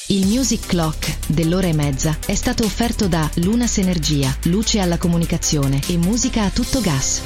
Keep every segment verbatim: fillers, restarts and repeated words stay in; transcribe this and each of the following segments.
Il Music Clock dell'ora e mezza è stato offerto da Lunas Energia, luce alla comunicazione e musica a tutto gas.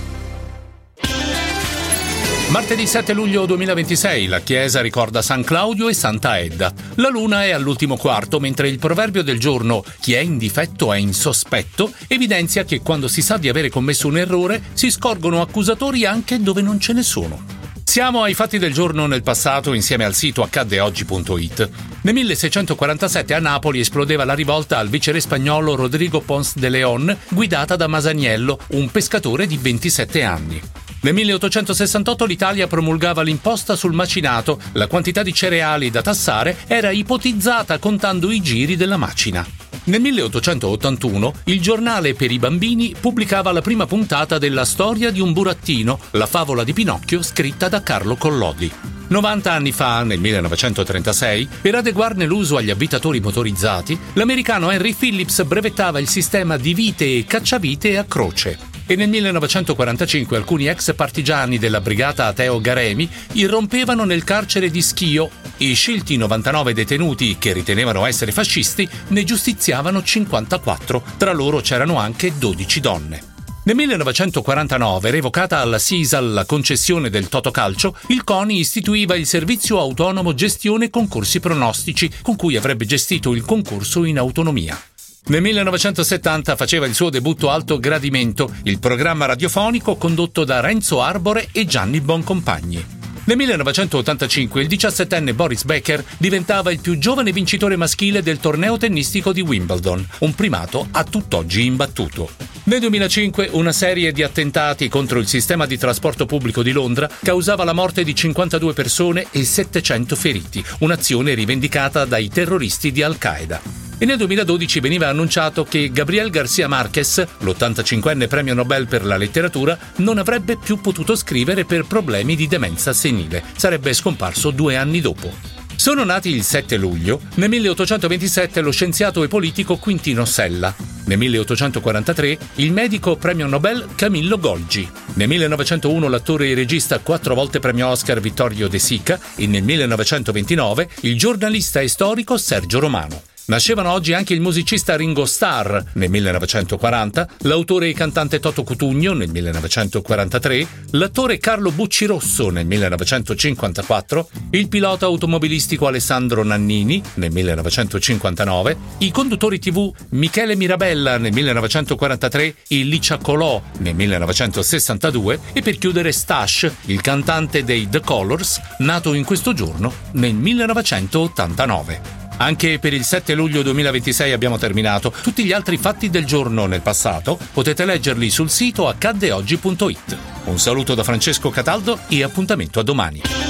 Martedì sette luglio duemilaventisei, la chiesa ricorda San Claudio e Santa Edda. La luna è all'ultimo quarto, mentre il proverbio del giorno «chi è in difetto è in sospetto» evidenzia che quando si sa di avere commesso un errore si scorgono accusatori anche dove non ce ne sono. Siamo ai fatti del giorno nel passato insieme al sito accadde oggi punto it. Nel milleseicentoquarantasette a Napoli esplodeva la rivolta al viceré spagnolo Rodrigo Ponce de León, guidata da Masaniello, un pescatore di ventisette anni. Nel milleottocentosessantotto l'Italia promulgava l'imposta sul macinato. La quantità di cereali da tassare era ipotizzata contando i giri della macina. Nel milleottocentottantuno il giornale per i bambini pubblicava la prima puntata della Storia di un burattino, la favola di Pinocchio scritta da Carlo Collodi. novanta anni fa, nel millenovecentotrentasei, per adeguarne l'uso agli avvitatori motorizzati, l'americano Henry Phillips brevettava il sistema di vite e cacciavite a croce. E nel millenovecentoquarantacinque alcuni ex partigiani della brigata Ateo Garemi irrompevano nel carcere di Schio. I scelti novantanove detenuti che ritenevano essere fascisti ne giustiziavano cinquantaquattro, tra loro c'erano anche dodici donne. Nel millenovecentoquarantanove, revocata alla Sisal la concessione del Totocalcio, il CONI istituiva il Servizio Autonomo Gestione Concorsi Pronostici, con cui avrebbe gestito il concorso in autonomia. Nel millenovecentosettanta faceva il suo debutto Alto Gradimento, il programma radiofonico condotto da Renzo Arbore e Gianni Boncompagni. Nel millenovecentottantacinque il diciassettenne Boris Becker diventava il più giovane vincitore maschile del torneo tennistico di Wimbledon, un primato a tutt'oggi imbattuto. Nel duemilacinque una serie di attentati contro il sistema di trasporto pubblico di Londra causava la morte di cinquantadue persone e settecento feriti, un'azione rivendicata dai terroristi di Al-Qaeda. E nel duemiladodici veniva annunciato che Gabriel García Márquez, l'ottantacinquenne premio Nobel per la letteratura, non avrebbe più potuto scrivere per problemi di demenza senile. Sarebbe scomparso due anni dopo. Sono nati il sette luglio, nel milleottocentoventisette lo scienziato e politico Quintino Sella, nel milleottocentoquarantatré il medico premio Nobel Camillo Golgi, nel millenovecentouno l'attore e regista quattro volte premio Oscar Vittorio De Sica e nel millenovecentoventinove il giornalista e storico Sergio Romano. Nascevano oggi anche il musicista Ringo Starr nel millenovecentoquaranta, l'autore e cantante Toto Cutugno nel millenovecentoquarantatré, l'attore Carlo Buccirosso nel millenovecentocinquantaquattro, il pilota automobilistico Alessandro Nannini nel millenovecentocinquantanove, i conduttori tivù Michele Mirabella nel millenovecentoquarantatré e Licia Colò nel millenovecentosessantadue e per chiudere Stash, il cantante dei The Colors, nato in questo giorno nel millenovecentottantanove. Anche per il sette luglio duemilaventisei abbiamo terminato. Tutti gli altri fatti del giorno nel passato potete leggerli sul sito accadde oggi punto it. Un saluto da Francesco Cataldo e appuntamento a domani.